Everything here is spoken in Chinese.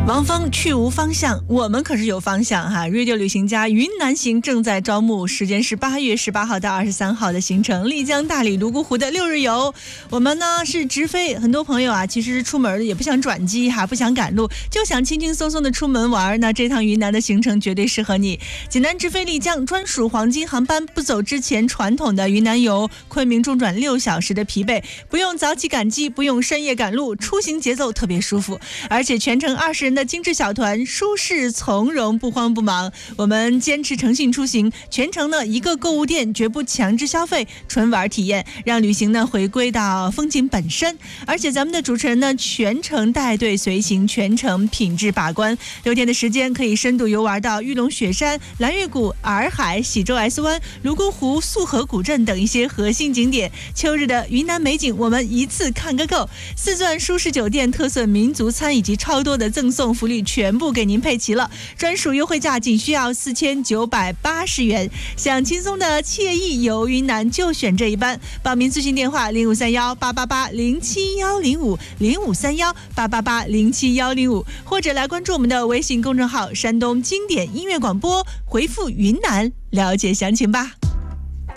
王峰去无方向，我们可是有方向哈。Radio 旅行家云南行正在招募，时间是8月18号到23号的行程，丽江、大理、泸沽湖的6日游。我们呢是直飞，很多朋友啊，其实出门也不想转机哈，不想赶路，就想轻轻松松的出门玩。那这趟云南的行程绝对适合你。济南直飞丽江专属黄金航班，不走之前传统的云南游，昆明中转6小时的疲惫，不用早起赶机，不用深夜赶路，出行节奏特别舒服，而且全程20人的精致小团，舒适从容，不慌不忙。我们坚持诚信出行，全程呢一个购物店，绝不强制消费，纯玩体验，让旅行呢回归到风景本身。而且咱们的主持人呢全程带队随行，全程品质把关。6天的时间可以深度游玩到玉龙雪山、蓝月谷、洱海、喜洲 S 湾、泸沽湖、束河古镇等一些核心景点。秋日的云南美景，我们一次看个够。4钻舒适酒店、特色民族餐以及超多的赠送福利全部给您配齐了，专属优惠价仅需要4980元。想轻松的惬意游云南，就选这一班。报名咨询电话0531-888-07105，0531-888-07105，或者来关注我们的微信公众号山东经典音乐广播，回复云南了解详情吧。